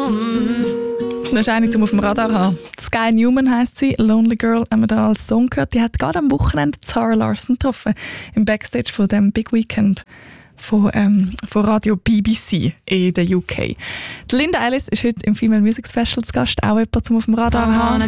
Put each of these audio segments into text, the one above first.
Das ist eine, zum auf dem Radar haben. Sky Newman heisst sie, Lonely Girl, haben wir da als Song gehört. Die hat gerade am Wochenende Zara Larsson getroffen, im Backstage von dem Big Weekend von Radio BBC in der UK. Die Linda Ellis ist heute im Female Music Special zu Gast, auch jemand zum auf dem Radar haben.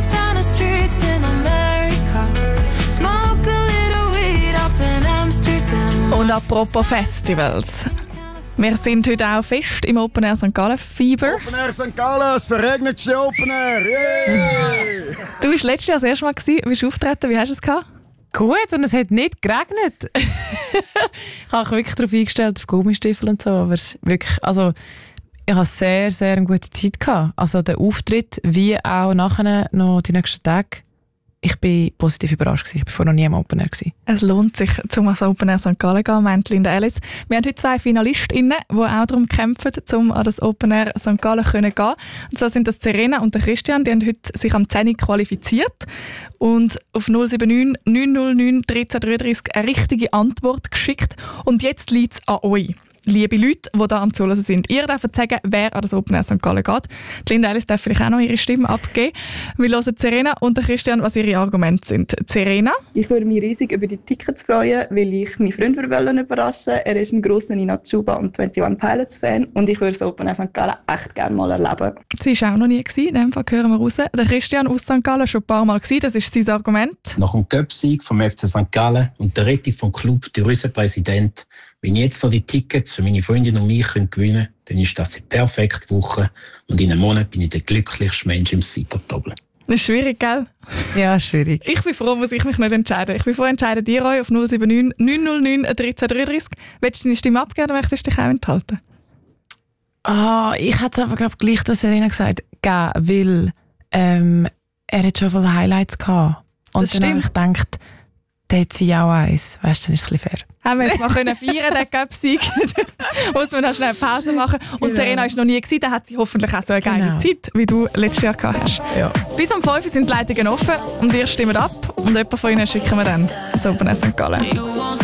Und apropos Festivals. Wir sind heute auch fest im Open Air St. Gallen Fieber. Open Air St. Gallen, das verregnetste Open Air. Yeah. Du warst letztes Jahr das erste Mal, wie du auftreten. Wie hast du es gehabt? Gut, und es hat nicht geregnet. Ich habe mich wirklich darauf eingestellt, auf Gummistiefel und so. Aber es wirklich, also, ich hatte sehr, sehr eine gute Zeit gehabt. Also der Auftritt, wie auch nachher noch die nächsten Tage. Ich war positiv überrascht. Ich war vorher noch nie im Open Air. Es lohnt sich, zum ans Open Air St. Gallen zu gehen, meint Linda Ellis. Wir haben heute 2 FinalistInnen, die auch darum kämpfen, um an das Open Air St. Gallen zu gehen. Und zwar sind das Serena und der Christian. Die haben heute sich am 10 Uhr qualifiziert und auf 079 909 1333 eine richtige Antwort geschickt. Und jetzt liegt es an euch. Liebe Leute, die hier am Zuhören sind, ihr dürft sagen, wer an das Open Air St. Gallen geht. Die Linda Ellis darf vielleicht auch noch ihre Stimme abgeben. Wir hören Serena und Christian, was ihre Argumente sind. Serena? Ich würde mich riesig über die Tickets freuen, weil ich meinen Freund überraschen will. Er ist ein grosser Nina Chuba und 21 Pilots Fan und ich würde das Open Air St. Gallen echt gerne mal erleben. Sie war auch noch nie gewesen, in dem Fall hören wir raus. Der Christian aus St. Gallen schon ein paar Mal gewesen, das ist sein Argument. Nach dem Cup-Sieg vom FC St. Gallen und der Rettung vom Club durch unseren Präsident, wenn ich jetzt noch die Tickets für meine Freundin und mich gewinnen kann, dann ist das die perfekte Woche und in einem Monat bin ich der glücklichste Mensch im Seitertobel. Das ist schwierig, gell? Ja, schwierig. Ich bin froh, muss ich mich nicht entscheiden. Ich bin froh, entscheidet ihr euch auf 079 909 1333. Willst du deine Stimme abgeben oder möchtest du dich auch enthalten? Ich hätte aber gleich der Serena gesagt, weil er hat schon viele Highlights gehabt. Und das dann habe ich gedacht, da hat sie auch eins. Weißt du, dann ist es ein bisschen fair. Haben wir jetzt mal feiern, den Cup-Sieg. Muss man noch schnell eine Pause machen. Und genau. Serena war noch nie gewesen, dann hat sie hoffentlich auch so eine geile Zeit, wie du letztes Jahr gehabt hast. Ja. Bis um 5 Uhr sind die Leitungen offen und ihr stimmt ab. Und jemand von ihnen schicken wir dann das Open Air St. Gallen.